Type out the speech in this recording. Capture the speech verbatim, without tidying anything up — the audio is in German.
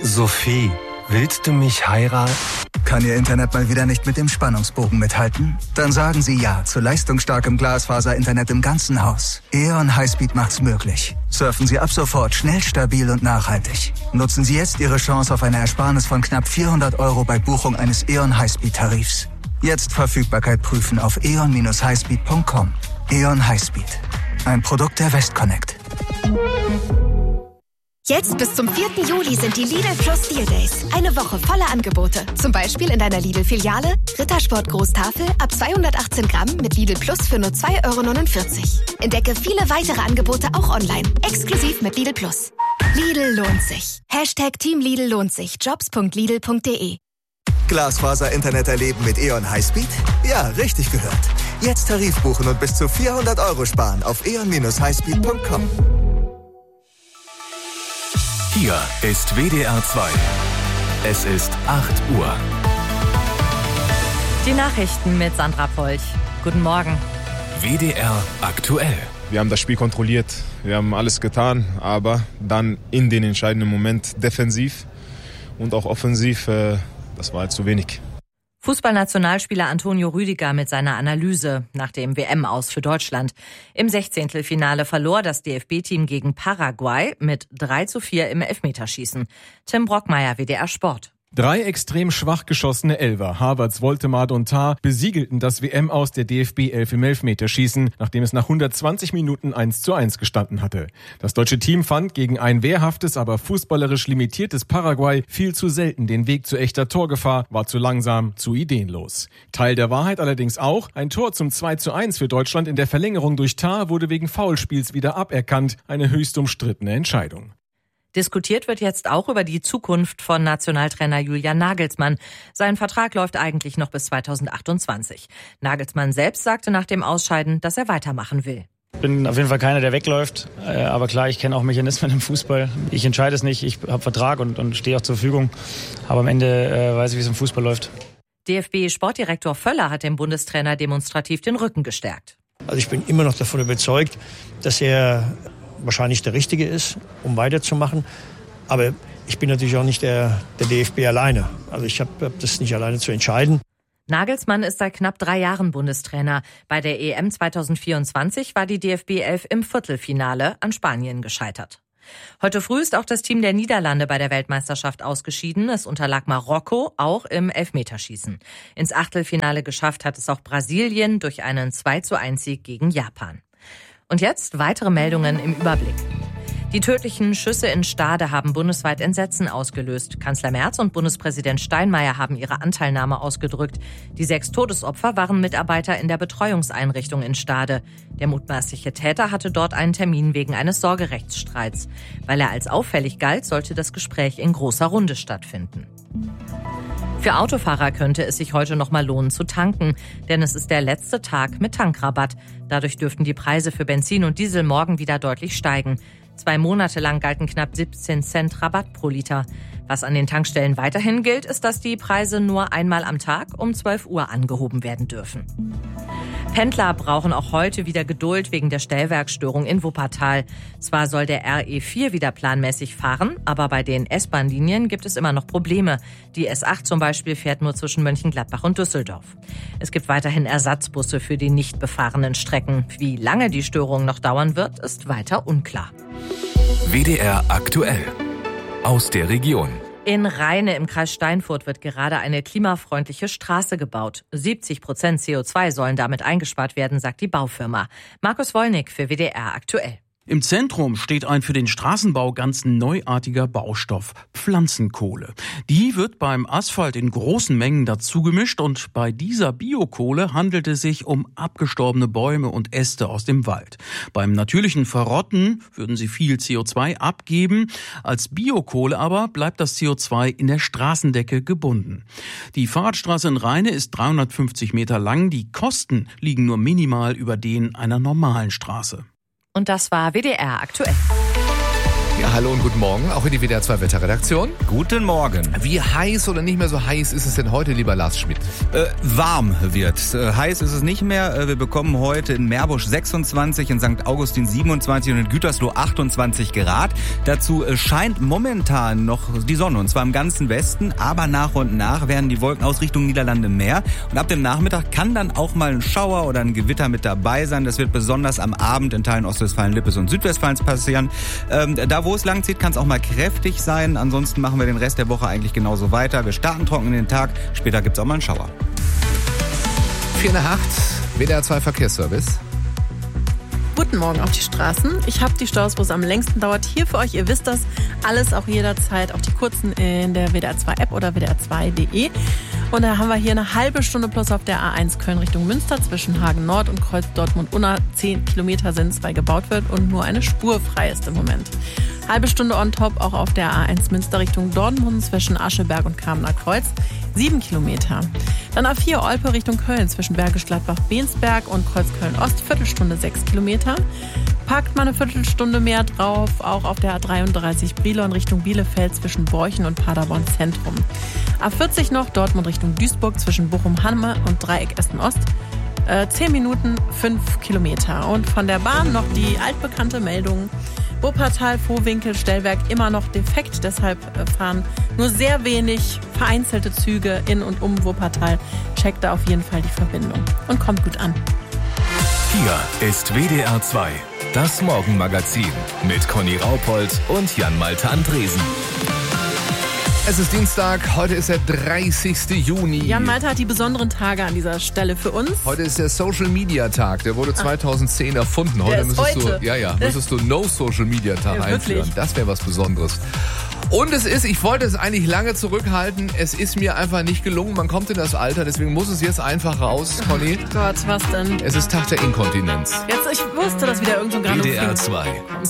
Sophie, willst du mich heiraten? Kann Ihr Internet mal wieder nicht mit dem Spannungsbogen mithalten? Dann sagen Sie ja zu leistungsstarkem Glasfaser-Internet im ganzen Haus. E O N Highspeed macht's möglich. Surfen Sie ab sofort schnell, stabil und nachhaltig. Nutzen Sie jetzt Ihre Chance auf eine Ersparnis von knapp vierhundert Euro bei Buchung eines E O N Highspeed-Tarifs. Jetzt Verfügbarkeit prüfen auf e o n dash highspeed punkt com. E O N Highspeed. Ein Produkt der Westconnect. Jetzt bis zum vierten Juli sind die Lidl Plus Deal Days. Eine Woche voller Angebote. Zum Beispiel in deiner Lidl-Filiale Rittersport Großtafel ab zweihundertachtzehn Gramm mit Lidl Plus für nur zwei Euro neunundvierzig. Entdecke viele weitere Angebote auch online. Exklusiv mit Lidl Plus. Lidl lohnt sich. Hashtag Team Lidl lohnt sich. jobs punkt lidl punkt de. Glasfaser-Internet erleben mit E O N Highspeed? Ja, richtig gehört. Jetzt Tarif buchen und bis zu vierhundert Euro sparen auf e o n dash highspeed punkt com. Hier ist W D R zwei. Es ist acht Uhr. Die Nachrichten mit Sandra Polch. Guten Morgen. W D R aktuell. Wir haben das Spiel kontrolliert, wir haben alles getan, aber dann in den entscheidenden Moment defensiv und auch offensiv, äh, das war halt zu wenig. Fußballnationalspieler Antonio Rüdiger mit seiner Analyse nach dem W M-Aus für Deutschland. Im Sechzehntelfinale verlor das D F B-Team gegen Paraguay mit drei zu vier im Elfmeterschießen. Tim Brockmeier, W D R Sport. Drei extrem schwach geschossene Elfer, Havertz, Woltemade und Tah, besiegelten das W M-Aus der D F B elf im Elfmeterschießen, nachdem es nach hundertzwanzig Minuten eins zu eins gestanden hatte. Das deutsche Team fand gegen ein wehrhaftes, aber fußballerisch limitiertes Paraguay viel zu selten den Weg zu echter Torgefahr, war zu langsam, zu ideenlos. Teil der Wahrheit allerdings auch, ein Tor zum zwei zu eins für Deutschland in der Verlängerung durch Tah wurde wegen Foulspiels wieder aberkannt, eine höchst umstrittene Entscheidung. Diskutiert wird jetzt auch über die Zukunft von Nationaltrainer Julian Nagelsmann. Sein Vertrag läuft eigentlich noch bis zweitausendachtundzwanzig. Nagelsmann selbst sagte nach dem Ausscheiden, dass er weitermachen will. Ich bin auf jeden Fall keiner, der wegläuft. Aber klar, ich kenne auch Mechanismen im Fußball. Ich entscheide es nicht. Ich habe Vertrag und, und stehe auch zur Verfügung. Aber am Ende äh, weiß ich, wie es im Fußball läuft. D F B-Sportdirektor Völler hat dem Bundestrainer demonstrativ den Rücken gestärkt. Also ich bin immer noch davon überzeugt, dass er wahrscheinlich der Richtige ist, um weiterzumachen. Aber ich bin natürlich auch nicht der, der D F B alleine. Also ich habe hab das nicht alleine zu entscheiden. Nagelsmann ist seit knapp drei Jahren Bundestrainer. Bei der E M zweitausendvierundzwanzig war die D F B elf im Viertelfinale an Spanien gescheitert. Heute früh ist auch das Team der Niederlande bei der Weltmeisterschaft ausgeschieden. Es unterlag Marokko, auch im Elfmeterschießen. Ins Achtelfinale geschafft hat es auch Brasilien durch einen zwei zu eins Sieg gegen Japan. Und jetzt weitere Meldungen im Überblick. Die tödlichen Schüsse in Stade haben bundesweit Entsetzen ausgelöst. Kanzler Merz und Bundespräsident Steinmeier haben ihre Anteilnahme ausgedrückt. Die sechs Todesopfer waren Mitarbeiter in der Betreuungseinrichtung in Stade. Der mutmaßliche Täter hatte dort einen Termin wegen eines Sorgerechtsstreits. Weil er als auffällig galt, sollte das Gespräch in großer Runde stattfinden. Für Autofahrer könnte es sich heute noch mal lohnen zu tanken, denn es ist der letzte Tag mit Tankrabatt. Dadurch dürften die Preise für Benzin und Diesel morgen wieder deutlich steigen. Zwei Monate lang galten knapp siebzehn Cent Rabatt pro Liter. Was an den Tankstellen weiterhin gilt, ist, dass die Preise nur einmal am Tag um zwölf Uhr angehoben werden dürfen. Pendler brauchen auch heute wieder Geduld wegen der Stellwerksstörung in Wuppertal. Zwar soll der R E vier wieder planmäßig fahren, aber bei den S-Bahn-Linien gibt es immer noch Probleme. Die S acht zum Beispiel fährt nur zwischen Mönchengladbach und Düsseldorf. Es gibt weiterhin Ersatzbusse für die nicht befahrenen Strecken. Wie lange die Störung noch dauern wird, ist weiter unklar. W D R aktuell. Aus der Region. In Rheine im Kreis Steinfurt wird gerade eine klimafreundliche Straße gebaut. siebzig Prozent C O zwei sollen damit eingespart werden, sagt die Baufirma. Markus Wollnick für W D R aktuell. Im Zentrum steht ein für den Straßenbau ganz neuartiger Baustoff, Pflanzenkohle. Die wird beim Asphalt in großen Mengen dazugemischt und bei dieser Biokohle handelt es sich um abgestorbene Bäume und Äste aus dem Wald. Beim natürlichen Verrotten würden sie viel C O zwei abgeben, als Biokohle aber bleibt das C O zwei in der Straßendecke gebunden. Die Fahrradstraße in Rheine ist dreihundertfünfzig Meter lang, die Kosten liegen nur minimal über denen einer normalen Straße. Und das war W D R aktuell. Ja, hallo und guten Morgen, auch in die W D R zwei Wetterredaktion. Guten Morgen. Wie heiß oder nicht mehr so heiß ist es denn heute, lieber Lars Schmidt? Äh, warm wird. Äh, heiß ist es nicht mehr. Äh, wir bekommen heute in Meerbusch sechsundzwanzig, in Sankt Augustin siebenundzwanzig und in Gütersloh achtundzwanzig Grad. Dazu äh, scheint momentan noch die Sonne, und zwar im ganzen Westen, aber nach und nach werden die Wolken aus Richtung Niederlande mehr. Und ab dem Nachmittag kann dann auch mal ein Schauer oder ein Gewitter mit dabei sein. Das wird besonders am Abend in Teilen Ostwestfalen, Lippes und Südwestfalens passieren. Ähm, da, wo Wo es lang zieht, kann es auch mal kräftig sein. Ansonsten machen wir den Rest der Woche eigentlich genauso weiter. Wir starten trocken in den Tag. Später gibt es auch mal einen Schauer. vier nach acht, W D R zwei Verkehrsservice. Guten Morgen auf die Straßen. Ich habe die Staus, wo es am längsten dauert. Hier für euch, ihr wisst das, alles auch jederzeit, auch die kurzen in der W D R zwei App oder W D R zwei punkt de. Und da haben wir hier eine halbe Stunde plus auf der A eins Köln Richtung Münster zwischen Hagen Nord und Kreuz Dortmund-Unna. Zehn Kilometer sind es, weil gebaut wird und nur eine Spur frei ist im Moment. Halbe Stunde on top auch auf der A eins Münster Richtung Dortmund zwischen Ascheberg und Kamener Kreuz. Sieben Kilometer. Dann A vier Olpe Richtung Köln zwischen Bergisch Gladbach-Bensberg und Kreuzköln-Ost. Viertelstunde sechs Kilometer. Packt mal eine Viertelstunde mehr drauf, auch auf der A dreiunddreißig Brilon Richtung Bielefeld zwischen Borchen und Paderborn Zentrum. A vierzig noch Dortmund Richtung Duisburg zwischen Bochum-Hamme und Dreieck Essen-Ost. Äh, zehn Minuten, fünf Kilometer. Und von der Bahn noch die altbekannte Meldung. Wuppertal, Vohwinkel, Stellwerk immer noch defekt. Deshalb fahren nur sehr wenig vereinzelte Züge in und um Wuppertal. Checkt da auf jeden Fall die Verbindung. Und kommt gut an. Hier ist W D R zwei, das Morgenmagazin mit Conny Raupold und Jan-Malte Andresen. Es ist Dienstag, heute ist der dreißigste Juni. Jan-Malte hat die besonderen Tage an dieser Stelle für uns. Heute ist der Social Media Tag, der wurde zweitausendzehn erfunden. Heute müsstest heute. du, ja, ja, müsstest du No Social Media Tag ja, einführen. Wirklich? Das wäre was Besonderes. Und es ist, ich wollte es eigentlich lange zurückhalten, es ist mir einfach nicht gelungen. Man kommt in das Alter, deswegen muss es jetzt einfach raus, Conny. Oh Gott, was denn? Es ist Tag der Inkontinenz. Jetzt, ich wusste, dass wieder irgend so ein W D R zwei,